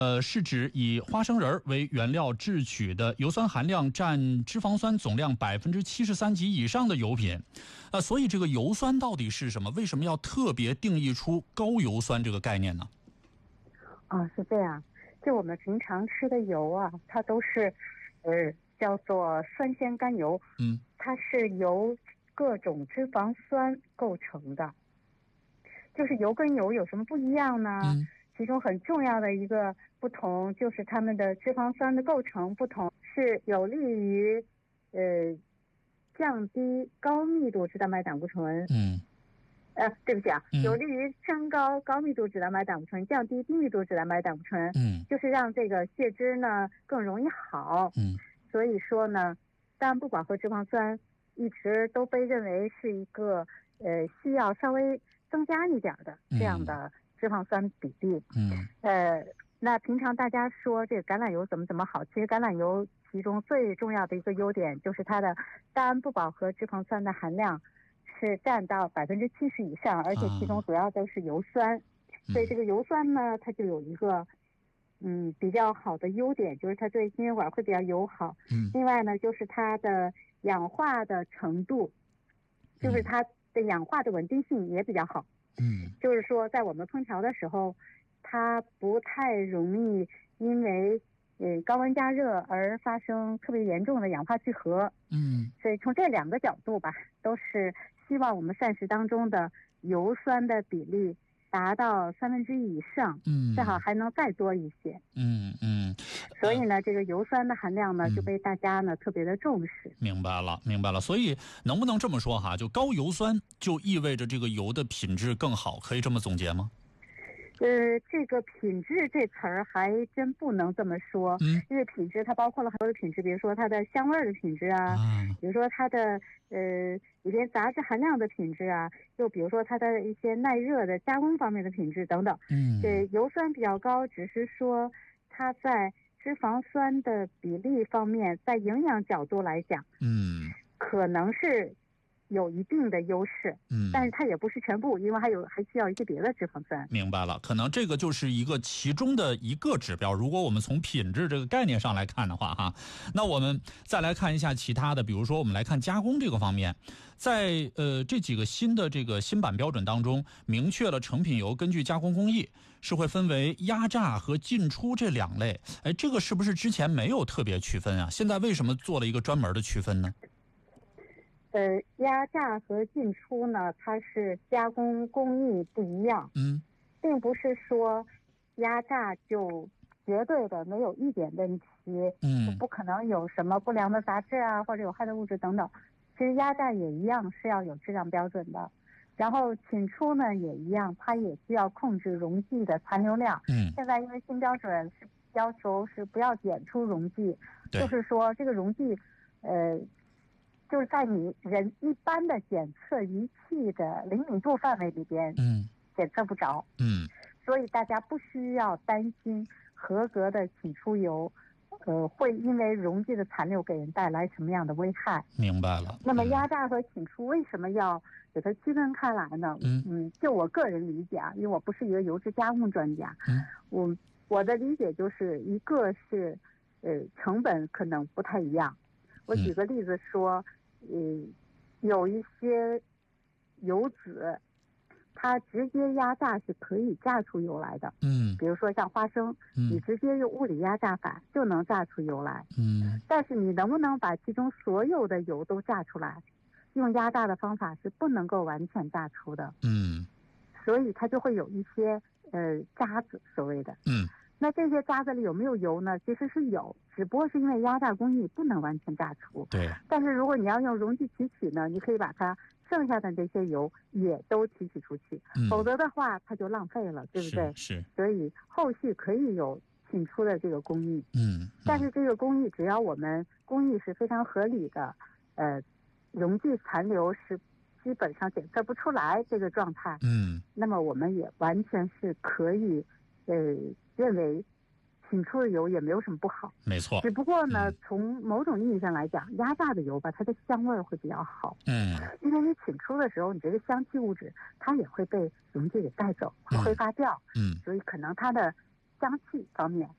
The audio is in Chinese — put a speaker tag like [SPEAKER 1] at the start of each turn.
[SPEAKER 1] 是指以花生仁为原料制取的油酸含量占脂肪酸总量73%及以上的油品。所以这个油酸到底是什么？为什么要特别定义出高油酸这个概念呢？
[SPEAKER 2] 是这样，就我们平常吃的油啊，它都是叫做酸酰甘油，它是由各种脂肪酸构成的。就是油跟油有什么不一样呢？其中很重要的一个不同就是它们的脂肪酸的构成不同，是有利于降低高密度脂蛋白胆固醇。对不起啊，有利于升高高密度脂蛋白胆固醇，降低低密度脂蛋白胆固醇。就是让这个血脂呢更容易好。所以说呢，单不饱和脂肪酸一直都被认为是一个需要稍微增加一点的这样的脂肪酸比例。那平常大家说这个橄榄油怎么好，其实橄榄油其中最重要的一个优点就是它的单不饱和脂肪酸的含量是占到70%以上，而且其中主要都是油酸。所以这个油酸呢，它就有一个比较好的优点，就是它对心血管会比较友好。另外呢，就是它的氧化的程度，就是它的氧化的稳定性也比较好。就是说在我们烹调的时候，它不太容易因为高温加热而发生特别严重的氧化聚合。所以从这两个角度吧，都是希望我们膳食当中的油酸的比例达到1/3以上，最好还能再多一些。所以呢，这个油酸的含量呢就被大家呢特别的重视。
[SPEAKER 1] 明白了。所以能不能这么说哈，就高油酸就意味着这个油的品质更好，可以这么总结吗？
[SPEAKER 2] 这个品质这词儿还真不能这么说。因为品质它包括了很多的品质，比如说它的香味的品质啊，比如说它的里边杂质含量的品质啊，又比如说它的一些耐热的加工方面的品质等等。油酸比较高，只是说它在脂肪酸的比例方面，在营养角度来讲，可能是有一定的优势。但是它也不是全部，因为还需要一些别的脂肪酸。
[SPEAKER 1] 明白了，可能这个就是一个其中的一个指标。如果我们从品质这个概念上来看的话哈，那我们再来看一下其他的，比如说我们来看加工这个方面，在这几个新版标准当中，明确了成品油根据加工工艺是会分为压榨和进出这两类。这个是不是之前没有特别区分啊？现在为什么做了一个专门的区分呢？
[SPEAKER 2] 压榨和进出呢，它是加工工艺不一样。并不是说压榨就绝对的没有一点问题，就不可能有什么不良的杂质啊，或者有害的物质等等。其实压榨也一样是要有质量标准的。然后进出呢也一样，它也需要控制溶剂的残留量。现在因为新标准是要求是不要检出溶剂，就是说这个溶剂就是在你人一般的检测仪器的灵敏度范围里边，检测不着。所以大家不需要担心合格的起出油会因为溶剂的残留给人带来什么样的危害。
[SPEAKER 1] 明白了。
[SPEAKER 2] 那么压榨和起出为什么要给它区分开来呢？就我个人理解啊，因为我不是一个油脂加工专家，我的理解就是一个是成本可能不太一样。我举个例子说，有一些油脂它直接压榨是可以榨出油来的。比如说像花生，你直接用物理压榨法就能榨出油来。但是你能不能把其中所有的油都榨出来，用压榨的方法是不能够完全榨出的。所以它就会有一些渣子，所谓的。那这些渣子里有没有油呢？其实是有，只不过是因为压榨工艺不能完全榨出。但是如果你要用溶剂提取呢，你可以把它剩下的这些油也都提取出去。否则的话它就浪费了，对不对？
[SPEAKER 1] 是。
[SPEAKER 2] 所以后续可以有进出的这个工艺。但是这个工艺只要我们工艺是非常合理的，溶剂残留是基本上检测不出来这个状态。那么我们也完全是可以认为请出的油也没有什么不好。
[SPEAKER 1] 没错。
[SPEAKER 2] 只不过呢，从某种意义上来讲，压榨的油吧，它的香味会比较好。因为你请出的时候，你这个香气物质它也会被溶剂给带走，会挥发掉。所以可能它的香气方面